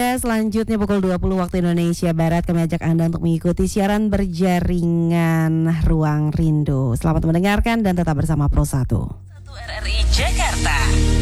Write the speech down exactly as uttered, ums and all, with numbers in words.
Selanjutnya pukul dua puluh waktu Indonesia Barat kami ajak Anda untuk mengikuti siaran berjaringan Ruang Rindu. Selamat mendengarkan dan tetap bersama Pro satu. satu R R I Jakarta.